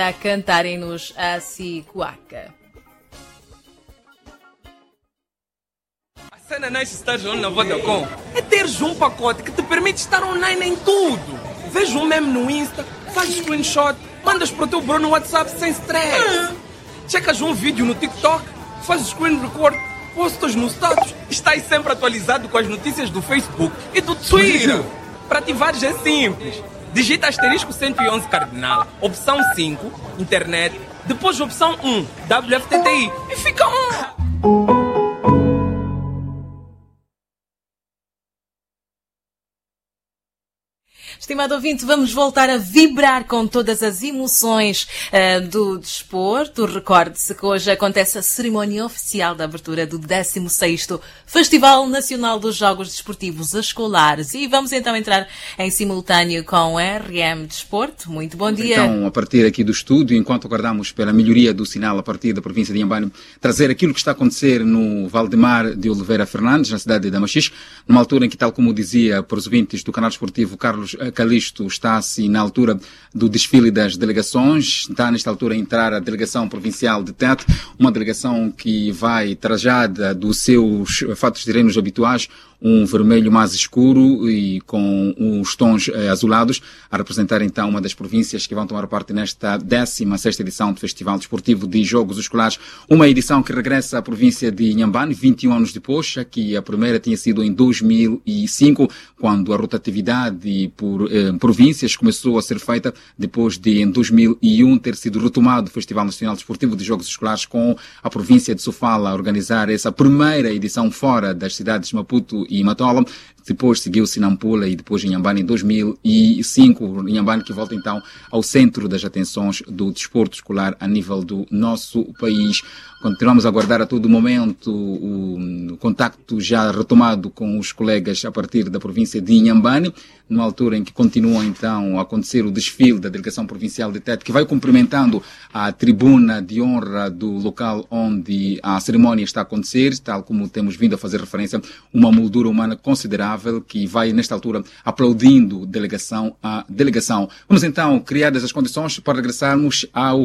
a cantarem-nos a Cicuaca. A cena nice estar online na Vodacom é teres um pacote que te permite estar online em tudo. Veja um meme no Insta, faz screenshot, mandas para o teu bro no WhatsApp sem stress. Checas um vídeo no TikTok, fazes screen record, postas no status, estás sempre atualizado com as notícias do Facebook e do Twitter. Para ativares é simples. Digita asterisco 111 cardinal, opção 5, internet, depois opção 1, WFTTI e fica on. Estimado ouvinte, vamos voltar a vibrar com todas as emoções do desporto. Recorde-se que hoje acontece a cerimónia oficial da abertura do 16º Festival Nacional dos Jogos Desportivos Escolares. E vamos então entrar em simultâneo com a RM Desporto. Muito bom dia. Então, a partir aqui do estúdio, enquanto aguardamos pela melhoria do sinal a partir da província de Inhambane, trazer aquilo que está a acontecer no Valdemar de Oliveira Fernandes, na cidade de Damaxis, numa altura em que, tal como dizia para os ouvintes do canal desportivo, Carlos Calixto, está-se na altura do desfile das delegações. Está nesta altura a entrar a delegação provincial de Tete, uma delegação que vai trajada dos seus fatos de treinos habituais, um vermelho mais escuro e com os tons azulados, a representar então uma das províncias que vão tomar parte nesta 16ª edição do Festival Desportivo de Jogos Escolares, uma edição que regressa à província de Inhambane 21 anos depois, que a primeira tinha sido em 2005, quando a rotatividade por províncias começou a ser feita, depois de em 2001 ter sido retomado o Festival Nacional Desportivo de Jogos Escolares, com a província de Sofala a organizar essa primeira edição fora das cidades de Maputo e Matola. Depois seguiu-se Nampula e depois Inhambane em 2005. Inhambane que volta então ao centro das atenções do desporto escolar a nível do nosso país. Continuamos a aguardar a todo momento o contacto já retomado com os colegas a partir da província de Inhambane, numa altura em que continua então a acontecer o desfile da delegação provincial de Tete, que vai cumprimentando a tribuna de honra do local onde a cerimónia está a acontecer, tal como temos vindo a fazer referência, uma moldura humana considerável que vai nesta altura aplaudindo delegação a delegação. Vamos então, criadas as condições para regressarmos ao